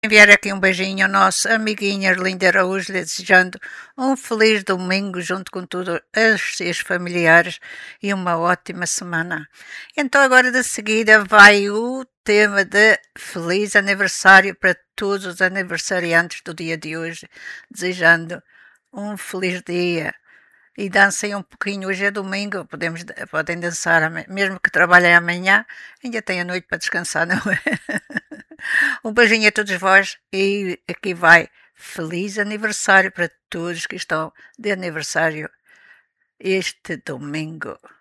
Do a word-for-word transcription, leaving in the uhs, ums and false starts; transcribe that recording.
Enviar aqui um beijinho ao nosso amiguinho Arlindo Araújo, desejando um feliz domingo junto com todos os seus familiares e uma ótima semana. Então agora de seguida vai o tema de feliz aniversário para todos os aniversariantes do dia de hoje, desejando um feliz dia. E dancem um pouquinho, hoje é domingo, podemos, podem dançar, mesmo que trabalhem amanhã, ainda tem a noite para descansar, não é? Um beijinho a todos vós e aqui vai feliz aniversário para todos que estão de aniversário este domingo.